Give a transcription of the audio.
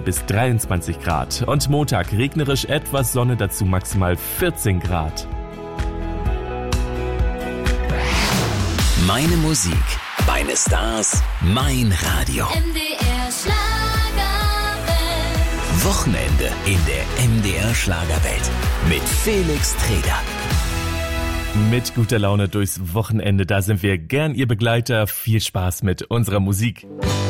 bis 23 Grad. Und Montag regnerisch, etwas Sonne, dazu maximal 14 Grad. Meine Musik, meine Stars, mein Radio. MDR Schlagerwelt. Wochenende in der MDR Schlagerwelt mit Felix Treder. Mit guter Laune durchs Wochenende, da sind wir gern Ihr Begleiter. Viel Spaß mit unserer Musik.